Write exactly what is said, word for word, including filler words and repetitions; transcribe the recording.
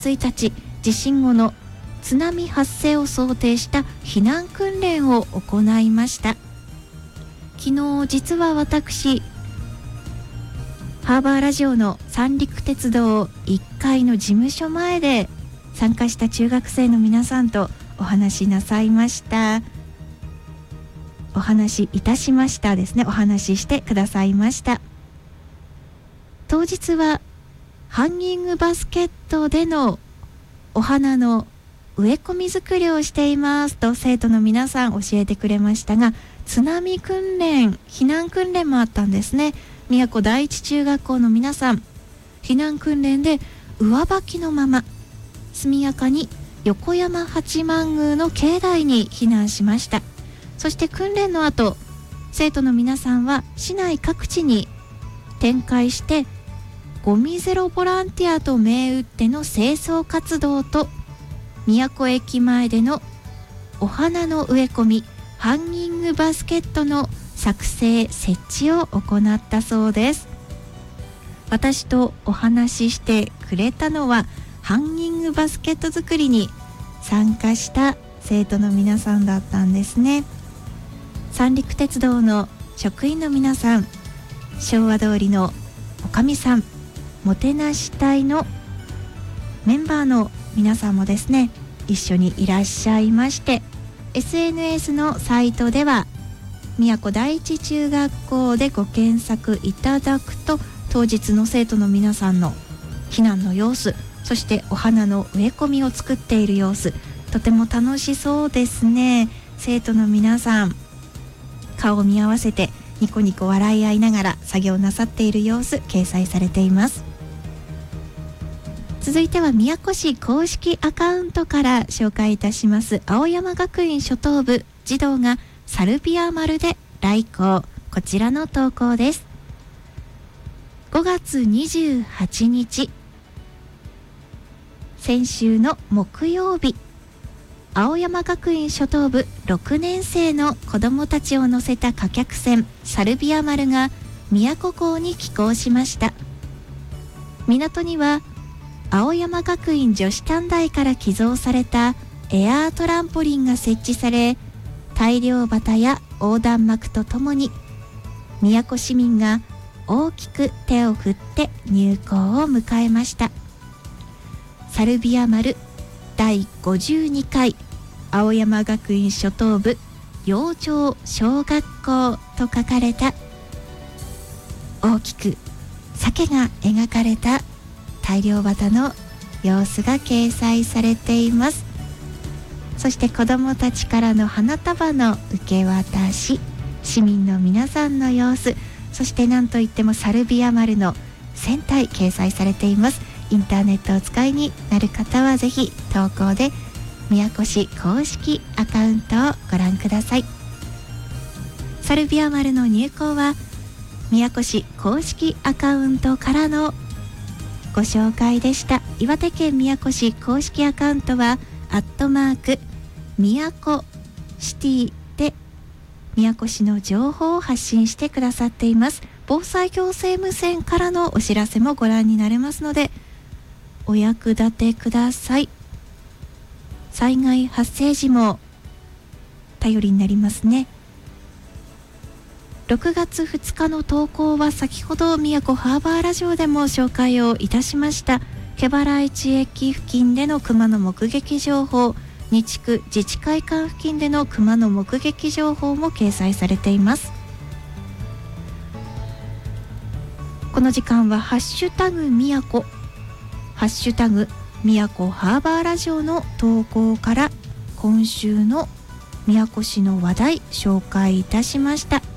ついたち、地震後の津波発生を想定した避難訓練を行いました。昨日実は私、ハーバーラジオの三陸鉄道いっかいの事務所前で参加した中学生の皆さんとお話しなさいましたお話しいたしましたですねお話ししてくださいました。当日はハンギングバスケットでのお花の植え込み作りをしていますと生徒の皆さん教えてくれましたが、津波訓練、避難訓練もあったんですね。宮古第一中学校の皆さん、避難訓練で上履きのまま速やかに横山八幡宮の境内に避難しました。そして訓練の後、生徒の皆さんは市内各地に展開してゴミゼロボランティアと銘打っての清掃活動と宮古駅前でのお花の植え込みハンギングバスケットの作成設置を行ったそうです。私とお話ししてくれたのはハンギングバスケット作りに参加した生徒の皆さんだったんですね。三陸鉄道の職員の皆さん、昭和通りのおかみさん、もてなし隊のメンバーの皆さんもですね一緒にいらっしゃいまして、 エスエヌエス のサイトでは宮古第一中学校でご検索いただくと当日の生徒の皆さんの避難の様子、そしてお花の植え込みを作っている様子、とても楽しそうですね。生徒の皆さん顔を見合わせてニコニコ笑い合いながら作業なさっている様子掲載されています。続いては宮古市公式アカウントから紹介いたします。青山学院初等部児童がサルビア丸で来校、こちらの投稿です。ごがつにじゅうはちにち、先週の木曜日、青山学院初等部ろくねん生の子どもたちを乗せた貨客船サルビア丸が宮古港に寄港しました。港には青山学院女子短大から寄贈されたエアートランポリンが設置され、大漁旗や横断幕とともに宮古市民が大きく手を振って入港を迎えました。サルビア丸だいごじゅうにかい青山学院初等部養鳥小学校と書かれた大きく鮭が描かれた大漁旗の様子が掲載されています。そして子どもたちからの花束の受け渡し、市民の皆さんの様子、そして何といってもサルビア丸の船体掲載されています。インターネットをお使いになる方はぜひ投稿で宮古市公式アカウントをご覧ください。サルビア丸の入港は宮古市公式アカウントからのご紹介でした。岩手県宮古市公式アカウントはアットマーク宮古シティで宮古市の情報を発信してくださっています。防災行政無線からのお知らせもご覧になれますのでお役立てください。災害発生時も頼りになりますね。ろくがつふつかの投稿は先ほど宮古ハーバーラジオでも紹介をいたしました毛原市駅付近での熊の目撃情報、日区自治会館付近での熊の目撃情報も掲載されています。この時間はハッシュタグ宮古、ハッシュタグ宮古ハーバーラジオの投稿から今週の宮古市の話題紹介いたしました。